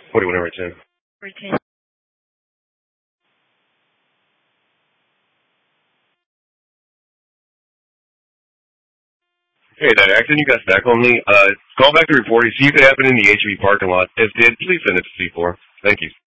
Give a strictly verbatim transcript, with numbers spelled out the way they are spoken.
forty-one over ten. Retain. Hey there, Acton, you got stack only. Uh, call back to report. See if it happened in the H E B parking lot. If it did, please send it to C four. Thank you.